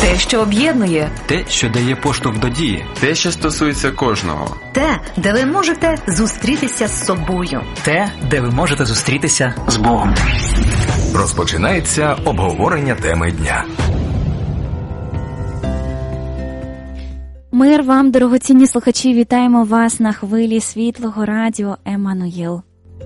Те, що об'єднує. Те, що дає поштовх до дії. Те, що стосується кожного. Те, де ви можете зустрітися з собою. Те, де ви можете зустрітися з Богом. Розпочинається обговорення теми дня. Мир вам, дорогоцінні слухачі, вітаємо вас на хвилі Світлого радіо Еммануїл.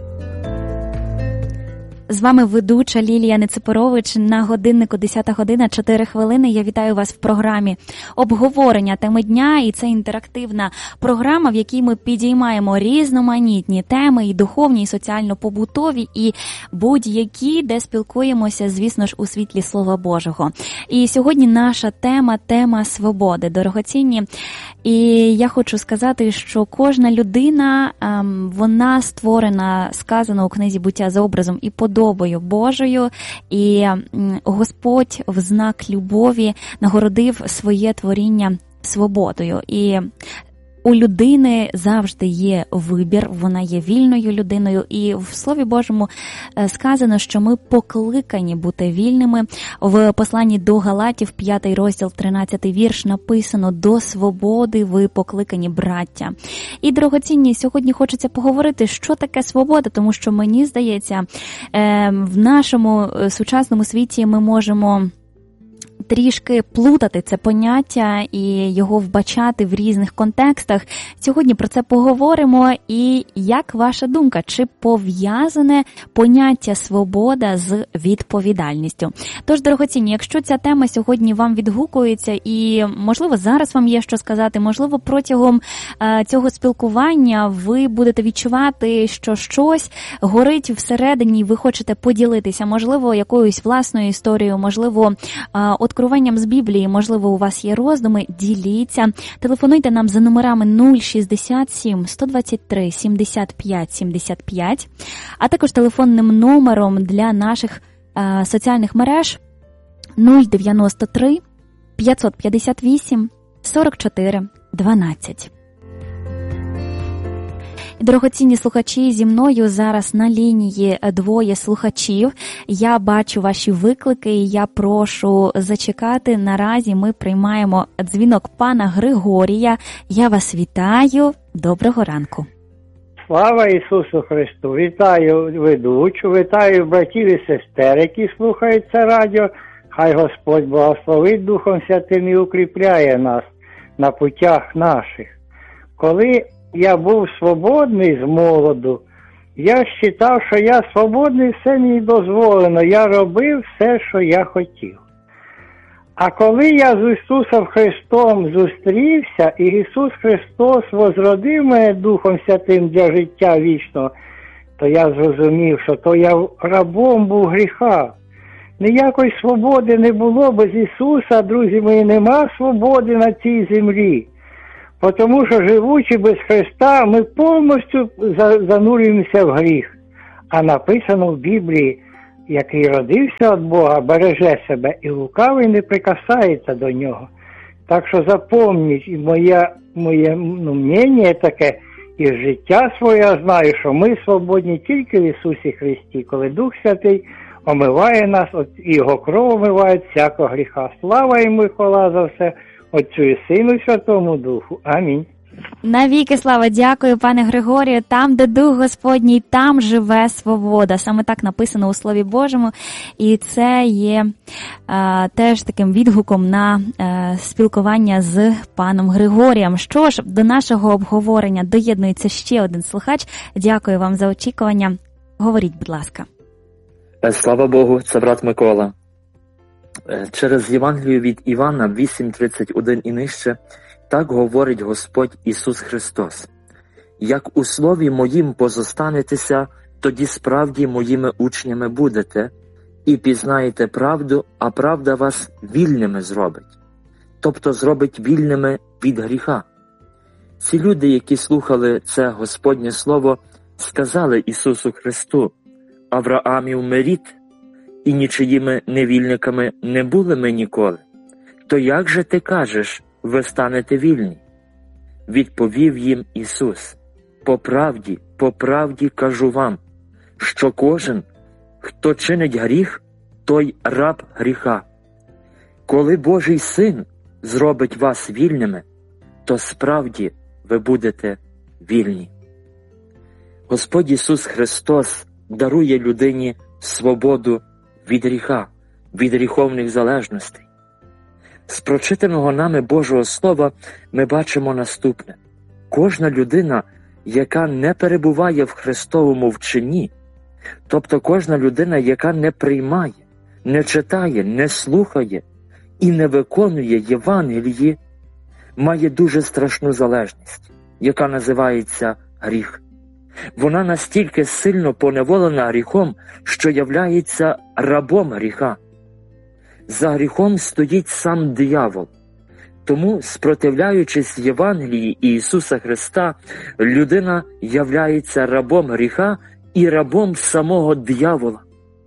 З вами ведуча Лілія Неципорович. На годиннику 10 година 4 хвилини. Я вітаю вас в програмі обговорення теми дня. І це інтерактивна програма, в якій ми підіймаємо різноманітні теми, і духовні, і соціально-побутові, і будь-які, де спілкуємося, звісно ж, у світлі Слова Божого. І сьогодні наша тема свободи, дорогоцінні. І я хочу сказати, що кожна людина, вона створена, сказано у книзі «Буття» за образом і подобою Божою, і Господь в знак любові нагородив своє творіння свободою. І у людини завжди є вибір, вона є вільною людиною, і в Слові Божому сказано, що ми покликані бути вільними. В посланні до Галатів, 5 розділ, 13 вірш, написано: «До свободи ви покликані, браття». І, дорогоцінні, сьогодні хочеться поговорити, що таке свобода, тому що, мені здається, в нашому сучасному світі ми можемо трішки плутати це поняття і його вбачати в різних контекстах. Сьогодні про це поговоримо. І як ваша думка, чи пов'язане поняття свобода з відповідальністю? Тож, дорогоцінні, якщо ця тема сьогодні вам відгукується і, можливо, зараз вам є що сказати, можливо, протягом цього спілкування ви будете відчувати, що щось горить всередині і ви хочете поділитися, можливо, якоюсь власною історією, можливо, откровенням з Біблії, можливо, у вас є роздуми, діліться. Телефонуйте нам за номерами 067 123 75 75, а також телефонним номером для наших соціальних мереж 093 558 44 12. Дорогоцінні слухачі, зі мною зараз на лінії двоє слухачів. Я бачу ваші виклики і я прошу зачекати. Наразі ми приймаємо дзвінок пана Григорія. Я вас вітаю. Доброго ранку. Слава Ісусу Христу! Вітаю ведучу, вітаю братів і сестер, які слухають це радіо. Хай Господь благословить Духом Святим і укріпляє нас на путях наших. Коли я був свободний з молоду, я вважав, що я свободний, все мені дозволено, я робив все, що я хотів. А коли я з Ісусом Христом зустрівся, і Ісус Христос возродив мене Духом Святим для життя вічного, то я зрозумів, що то я рабом був гріха. Ніякої свободи не було без Ісуса, друзі мої, нема свободи на цій землі. Тому що, живучи без Христа, ми повністю занурюємося в гріх. А написано в Біблії: який родився від Бога, береже себе, і лукавий не прикасається до нього. Так що запомніть, і моє мнення таке, і життя своє знаю, що ми свободні тільки в Ісусі Христі, коли Дух Святий омиває нас, і Його кров омиває всякого гріха. Слава йому і хвала за все, Отцю і Сину і Святому Духу. Амінь. Навіки слава, дякую, пане Григорію. Там, де Дух Господній, там живе свобода. Саме так написано у Слові Божому. І це є теж таким відгуком на спілкування з паном Григорієм. Що ж, до нашого обговорення доєднується ще один слухач. Дякую вам за очікування. Говоріть, будь ласка. Слава Богу, це брат Микола. Через Євангелію від Івана 8:31 і нижче так говорить Господь Ісус Христос: «Як у слові моїм позостанетеся, тоді справді моїми учнями будете, і пізнаєте правду, а правда вас вільними зробить». Тобто зробить вільними від гріха. Ці люди, які слухали це Господнє Слово, сказали Ісусу Христу: «Авраамів ми рід, і нічиїми невільниками не були ми ніколи. То як же ти кажеш, ви станете вільні?» Відповів їм Ісус: по правді кажу вам, що кожен, хто чинить гріх, той раб гріха. Коли Божий Син зробить вас вільними, то справді ви будете вільні. Господь Ісус Христос дарує людині свободу від гріха, від гріховних залежностей. З прочитаного нами Божого Слова ми бачимо наступне. Кожна людина, яка не перебуває в Христовому вченні, тобто кожна людина, яка не приймає, не читає, не слухає і не виконує Євангелії, має дуже страшну залежність, яка називається гріх. Вона настільки сильно поневолена гріхом, що являється рабом гріха. За гріхом стоїть сам диявол. Тому, спротивляючись Євангелії Ісуса Христа, людина являється рабом гріха і рабом самого диявола.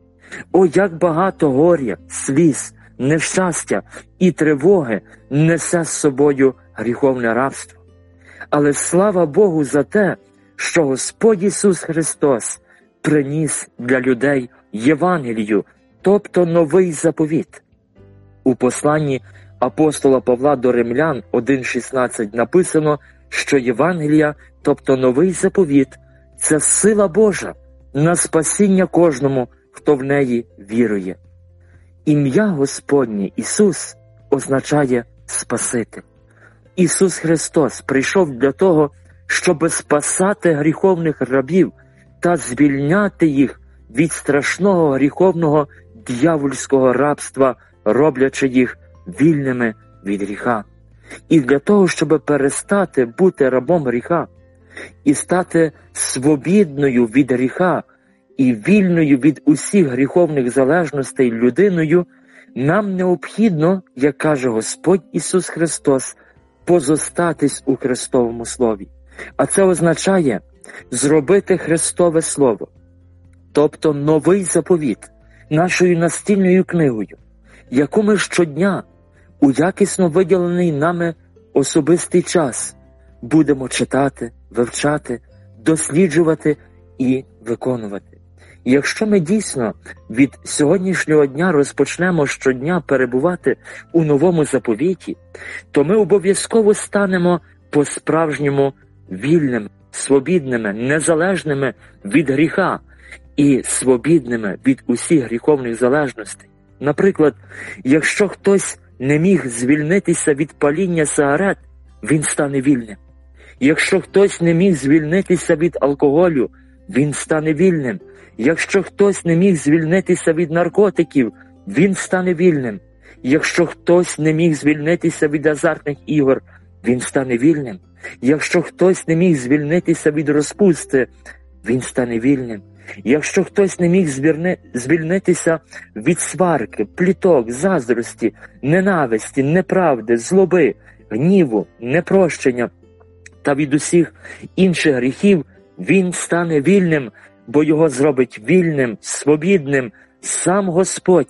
О, як багато горя, сліз, нещастя і тривоги несе з собою гріховне рабство. Але слава Богу за те, що Господь Ісус Христос приніс для людей Євангелію, тобто новий заповіт. У посланні апостола Павла до Римлян 1:16 написано, що Євангелія, тобто новий заповіт, це сила Божа на спасіння кожному, хто в неї вірує. Ім'я Господнє Ісус означає Спаситель. Ісус Христос прийшов для того, щоб спасати гріховних рабів та звільняти їх від страшного гріховного дьявольського рабства, роблячи їх вільними від гріха. І для того, щоб перестати бути рабом гріха і стати свобідною від гріха і вільною від усіх гріховних залежностей людиною, нам необхідно, як каже Господь Ісус Христос, позостатись у Христовому Слові. А це означає зробити Христове Слово, тобто новий заповіт, нашою настільною книгою, яку ми щодня у якісно виділений нами особистий час будемо читати, вивчати, досліджувати і виконувати. І якщо ми дійсно від сьогоднішнього дня розпочнемо щодня перебувати у новому заповіті, то ми обов'язково станемо по-справжньому вільними, свобідними, незалежними від гріха і свобідними від усіх гріховних залежностей. Наприклад, якщо хтось не міг звільнитися від паління сигарет, він стане вільним. Якщо хтось не міг звільнитися від алкоголю, він стане вільним. Якщо хтось не міг звільнитися від наркотиків, він стане вільним. Якщо хтось не міг звільнитися від азартних ігор, він стане вільним. Якщо хтось не міг звільнитися від розпусти, він стане вільним. Якщо хтось не міг звільнитися від сварки, пліток, заздрості, ненависті, неправди, злоби, гніву, непрощення та від усіх інших гріхів, він стане вільним, бо його зробить вільним, свобідним сам Господь